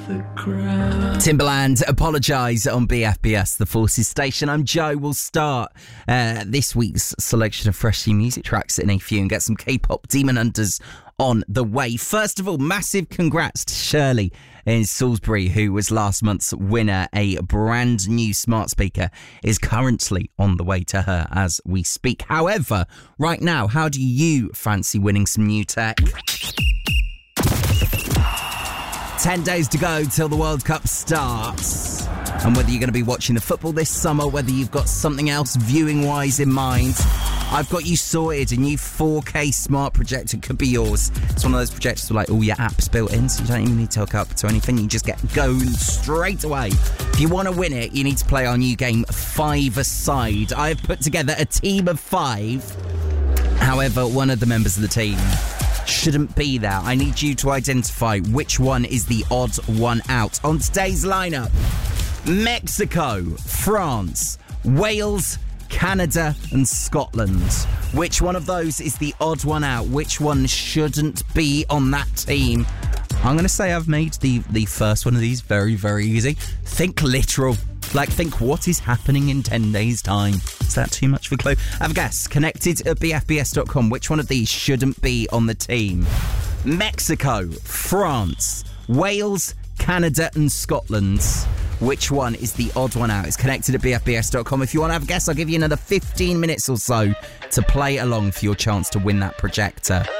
Timbaland, Apologise on BFBS, the Forces station. I'm Joe. We'll start this week's selection of fresh new music tracks in a few and get some K-pop Demon Hunters on the way. First of all, massive congrats to Shirley in Salisbury, who was last month's winner. A brand new smart speaker is currently on the way to her as we speak. However, right now, how do you fancy winning some new tech? 10 days to go till the World Cup starts. And whether you're going to be watching the football this summer, whether you've got something else viewing-wise in mind, I've got you sorted. A new 4K smart projector could be yours. It's one of those projectors with like all your apps built in, so you don't even need to hook up to anything. You just get going straight away. If you want to win it, you need to play our new game 5-a-side. I've put together a team of 5. However, one of the members of the team shouldn't be there. I need you to identify which one is the odd one out. On today's lineup, Mexico, France, Wales, Canada and Scotland. Which one of those is the odd one out? Which one shouldn't be on that team? I'm going to say I've made the first one of these very, very easy. Think literal. Think what is happening in 10 days' time. Is that too much of a clue? Have a guess. Connected at bfbs.com. Which one of these shouldn't be on the team? Mexico, France, Wales, Canada and Scotland. Which one is the odd one out? It's connected at bfbs.com. If you want to have a guess, I'll give you another 15 minutes or so to play along for your chance to win that projector.